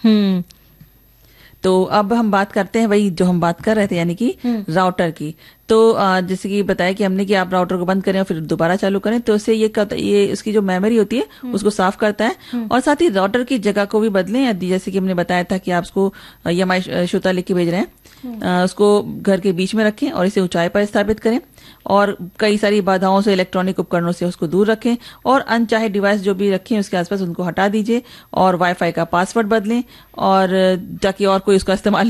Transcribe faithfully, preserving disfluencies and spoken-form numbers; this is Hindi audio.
हम्म तो अब हम बात करते हैं वही जो हम बात कर रहे थे, यानी कि राउटर की। तो अ, जैसे कि बताया कि हमने कि आप राउटर को बंद करें और फिर दोबारा चालू करें, तो इससे ये करता ये इसकी जो मेमोरी होती है उसको साफ करता है, और साथ ही राउटर की जगह को भी बदलें। या जैसे कि हमने बताया था कि आप उसको, ये हमारे श्रोता लिख के भेज रहे हैं, अ, उसको घर के बीच में रखें और इसे ऊंचाई पर स्थापित करें, और कई सारी बाधाओं से, इलेक्ट्रॉनिक उपकरणों से उसको दूर रखें, और अनचाहे डिवाइस जो भी रखें उसके आसपास उनको हटा दीजिए, और वाईफाई का पासवर्ड बदलें, और ताकि और कोई उसका इस्तेमाल